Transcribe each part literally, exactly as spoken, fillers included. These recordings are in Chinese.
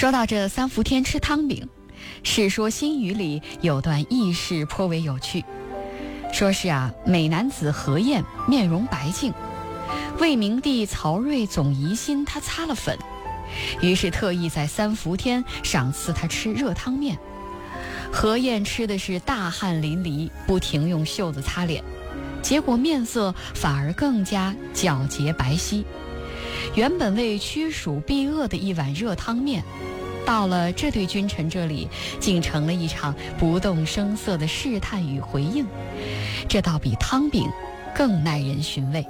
说到这三伏天吃汤饼，《世说新语》里有段轶事颇为有趣。说是啊，美男子何晏面容白净，魏明帝曹睿总疑心他擦了粉，于是特意在三伏天赏赐他吃热汤面。何晏吃的是大汗淋漓，不停用袖子擦脸，结果面色反而更加皎洁白皙。原本为驱暑避恶的一碗热汤面，到了这对君臣这里，竟成了一场不动声色的试探与回应，这倒比汤饼更耐人寻味。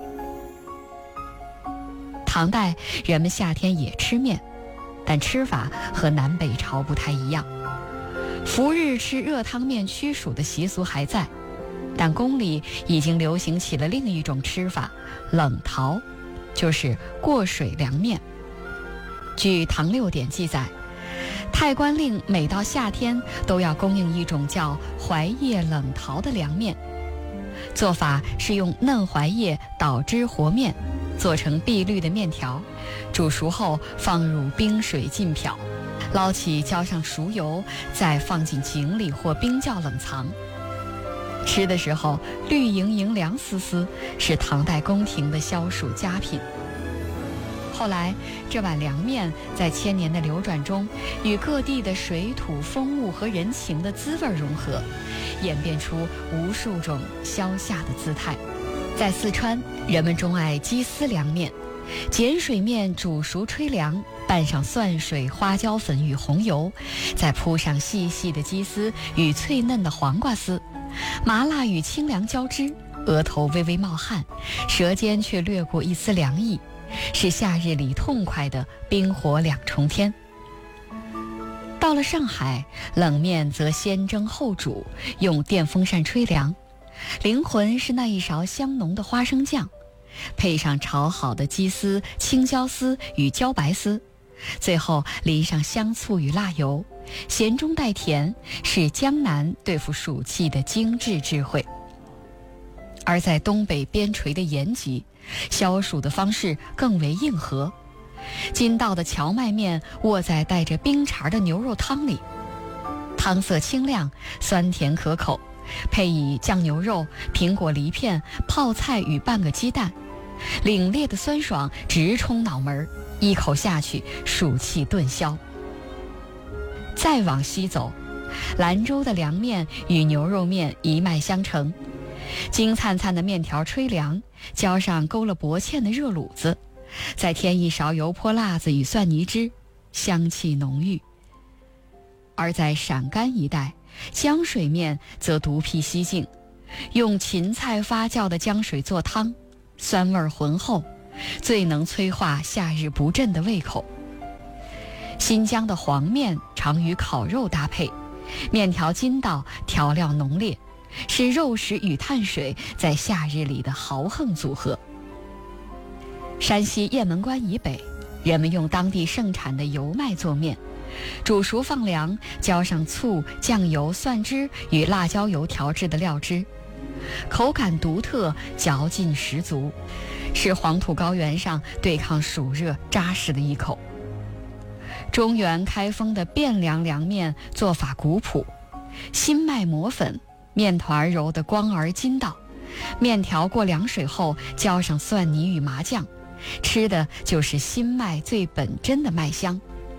唐代人们夏天也吃面，但吃法和南北朝不太一样。伏日吃热汤面驱暑的习俗还在，但宫里已经流行起了另一种吃法，冷淘，就是过水凉面。据唐六典记载，太官令每到夏天都要供应一种叫槐叶冷淘的凉面，做法是用嫩槐叶捣汁和面，做成碧绿的面条，煮熟后放入冰水浸漂，捞起浇上熟油，再放进井里或冰窖冷藏。吃的时候绿莹莹凉丝丝，是唐代宫廷的消暑佳品。后来这碗凉面在千年的流转中，与各地的水土风物和人情的滋味融合，演变出无数种消夏的姿态。在四川，人们钟爱鸡丝凉面，碱水面煮熟吹凉，拌上蒜水、花椒粉与红油，再铺上细细的鸡丝与脆嫩的黄瓜丝，麻辣与清凉交织，额头微微冒汗，舌尖却掠过一丝凉意，是夏日里痛快的冰火两重天。到了上海，冷面则先蒸后煮，用电风扇吹凉，灵魂是那一勺香浓的花生酱，配上炒好的鸡丝、青椒丝与茭白丝，最后淋上香醋与辣油，咸中带甜，是江南对付暑气的精致智慧。而在东北边陲的延吉，消暑的方式更为硬核，筋道的荞麦面卧在带着冰碴的牛肉汤里，汤色清亮，酸甜可口，配以酱牛肉、苹果梨片、泡菜与半个鸡蛋，凛冽的酸爽直冲脑门，一口下去，暑气顿消。再往西走，兰州的凉面与牛肉面一脉相承，金灿灿的面条吹凉，浇上勾了薄芡的热卤子，再添一勺油泼辣子与蒜泥汁，香气浓郁。而在陕甘一带，浆水面则独辟蹊径，用芹菜发酵的浆水做汤，酸味浑厚，最能催化夏日不振的胃口。新疆的黄面常与烤肉搭配，面条筋道，调料浓烈，是肉食与碳水在夏日里的豪横组合。山西雁门关以北，人们用当地盛产的油麦做面，煮熟放凉，浇上醋、酱油、蒜汁与辣椒油调制的料汁，口感独特，嚼劲十足，是黄土高原上对抗暑热扎实的一口。中原开封的汴梁凉面做法古朴，新麦磨粉，面团揉得光而筋道，面条过凉水后浇上蒜泥与麻酱，吃的就是新麦最本真的麦香。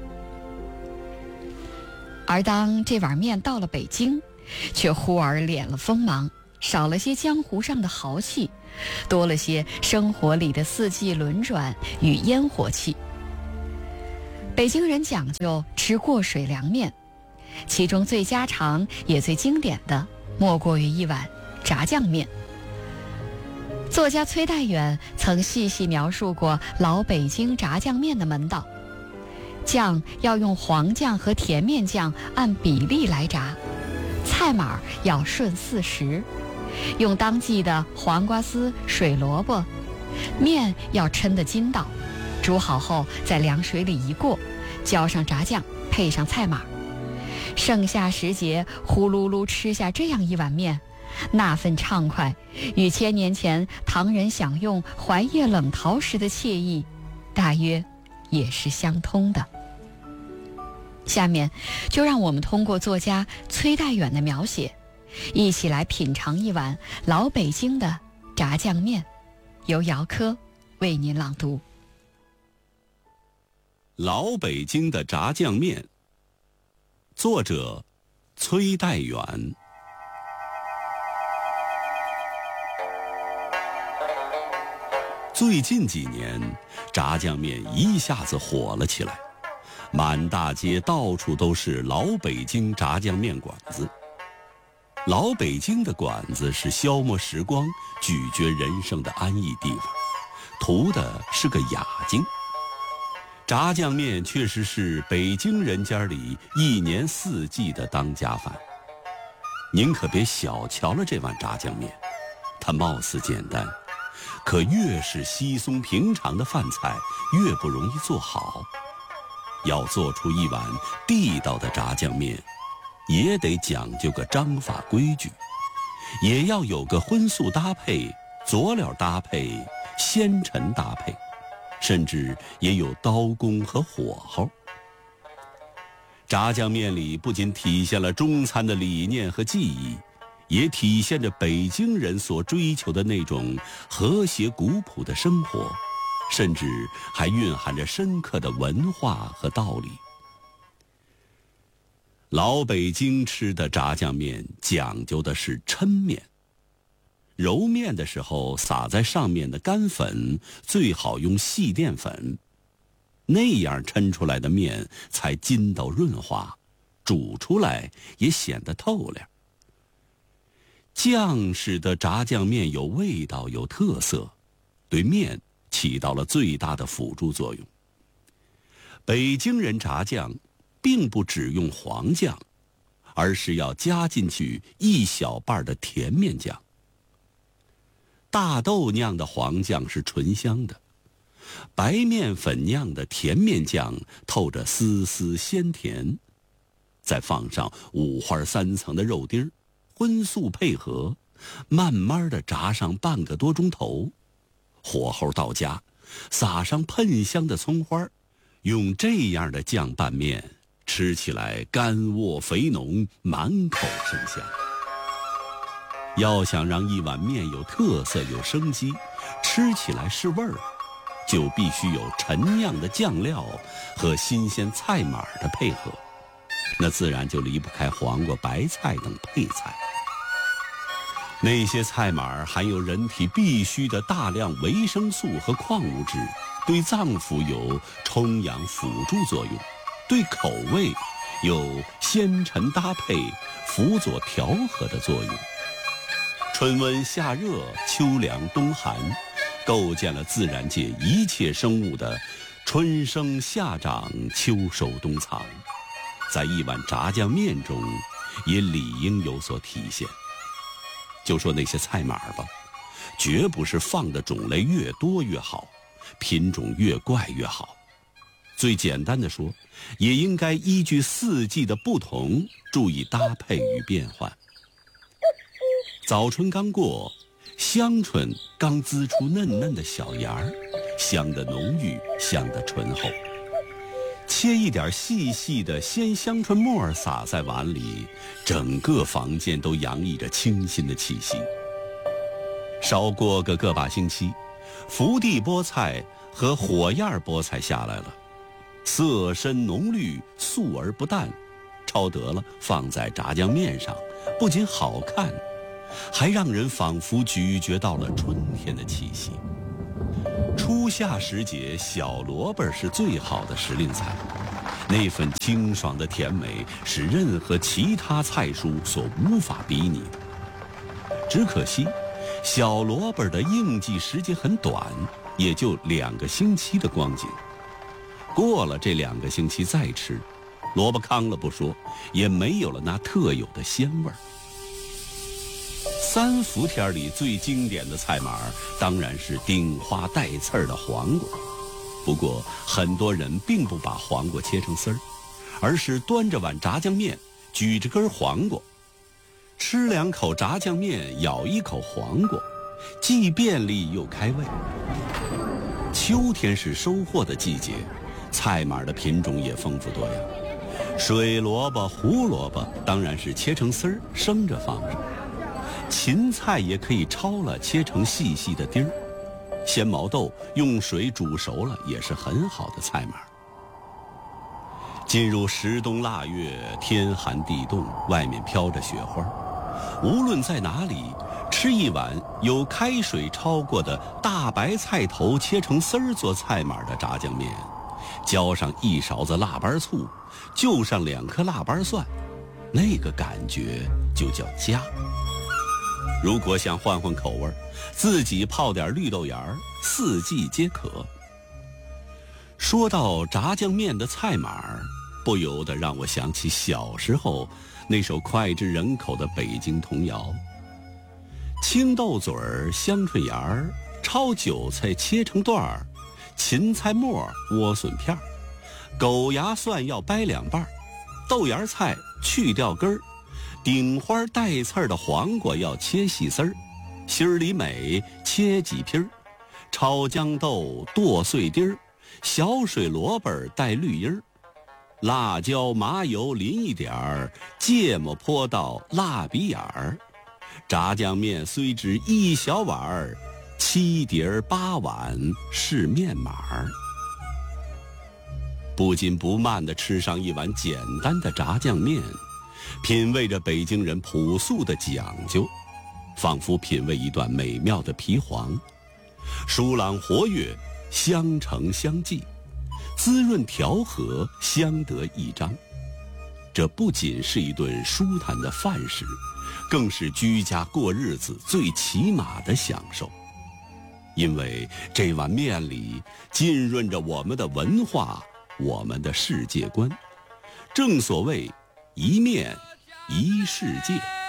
而当这碗面到了北京，却忽而敛了锋芒，少了些江湖上的豪气，多了些生活里的四季轮转与烟火气。北京人讲究吃过水凉面，其中最家常也最经典的莫过于一碗炸酱面。作家崔代远曾细细描述过老北京炸酱面的门道：酱要用黄酱和甜面酱按比例来炸，菜码要顺四时，用当季的黄瓜丝、水萝卜，面要抻得筋道，煮好后在凉水里一过，浇上炸酱，配上菜码。盛夏时节，呼噜噜吃下这样一碗面，那份畅快，与千年前唐人享用槐叶冷淘时的惬意，大约也是相通的。 下面就让我们通过作家崔代远的描写，一起来品尝一碗老北京的炸酱面，由姚科为您朗读。 老北京的炸酱面，作者崔代远。最近几年，炸酱面一下子火了起来，满大街到处都是老北京炸酱面馆子。老北京的馆子是消磨时光、咀嚼人生的安逸地方，图的是个雅静。炸酱面确实是北京人家里一年四季的当家饭。您可别小瞧了这碗炸酱面，它貌似简单，可越是稀松平常的饭菜，越不容易做好。要做出一碗地道的炸酱面，也得讲究个章法规矩，也要有个荤素搭配、佐料搭配、鲜陈搭配，甚至也有刀工和火候。炸酱面里不仅体现了中餐的理念和技艺，也体现着北京人所追求的那种和谐古朴的生活，甚至还蕴含着深刻的文化和道理。老北京吃的炸酱面讲究的是抻面，揉面的时候撒在上面的干粉最好用细淀粉，那样抻出来的面才筋道润滑，煮出来也显得透亮。酱式的炸酱面有味道有特色，对面起到了最大的辅助作用。北京人炸酱并不只用黄酱，而是要加进去一小半的甜面酱。大豆酿的黄酱是醇香的，白面粉酿的甜面酱透着丝丝鲜甜，再放上五花三层的肉丁，荤素配合，慢慢的炸上半个多钟头，火候到家，撒上喷香的葱花，用这样的酱拌面，吃起来干沃肥浓，满口生香。要想让一碗面有特色有生机，吃起来是味儿，就必须有陈酿的酱料和新鲜菜码的配合，那自然就离不开黄瓜、白菜等配菜。那些菜码含有人体必需的大量维生素和矿物质，对脏腑有充养辅助作用，对口味有鲜陈搭配、辅佐调和的作用。春温夏热、秋凉冬寒，构建了自然界一切生物的春生夏长、秋收冬藏，在一碗炸酱面中也理应有所体现。就说那些菜码吧，绝不是放的种类越多越好，品种越怪越好。最简单的说，也应该依据四季的不同，注意搭配与变换。早春刚过，香椿刚滋出嫩嫩的小芽儿，香的浓郁，香的醇厚。切一点细细的鲜香椿末撒在碗里，整个房间都洋溢着清新的气息。少过个个把星期，福地菠菜和火焰菠菜下来了，色深浓绿，素而不淡，抄得了放在炸酱面上，不仅好看，还让人仿佛咀嚼到了春天的气息。初夏时节，小萝卜是最好的时令菜，那份清爽的甜美是任何其他菜蔬所无法比拟的。只可惜，小萝卜的应季时节很短，也就两个星期的光景。过了这两个星期再吃，萝卜糠了不说，也没有了那特有的鲜味儿。三伏天里最经典的菜码当然是顶花带刺儿的黄瓜，不过很多人并不把黄瓜切成丝儿，而是端着碗炸酱面，举着根黄瓜，吃两口炸酱面，咬一口黄瓜，既便利又开胃。秋天是收获的季节，菜码的品种也丰富多样， 水萝卜、胡萝卜当然是切成丝儿生着放着，芹菜也可以焯了切成细细的丁儿，鲜毛豆用水煮熟了也是很好的菜码。进入十冬腊月，天寒地冻，外面飘着雪花，无论在哪里吃一碗有开水焯过的大白菜头切成丝儿做菜码的炸酱面，浇上一勺子腊八醋，就上两颗腊八蒜，那个感觉就叫家。如果想换换口味，自己泡点绿豆芽儿，四季皆可。说到炸酱面的菜码，不由得让我想起小时候那首脍炙人口的北京童谣：青豆嘴儿香椿芽儿，焯韭菜切成段儿，芹菜末莴笋片儿，狗芽蒜要掰两半儿，豆芽菜去掉根儿，顶花带刺儿的黄瓜要切细丝儿，心儿里美切几片儿，炒豇豆剁碎丁儿，小水萝卜带绿叶儿，辣椒麻油淋一点儿，芥末泼到辣鼻眼儿，炸酱面虽只一小碗儿，七碟八碗是面码儿。不紧不慢地吃上一碗简单的炸酱面，品味着北京人朴素的讲究，仿佛品味一段美妙的皮黄，舒朗活跃，相承相济，滋润调和，相得益彰。这不仅是一顿舒坦的饭食，更是居家过日子最起码的享受。因为这碗面里浸润着我们的文化，我们的世界观。正所谓一面一世界。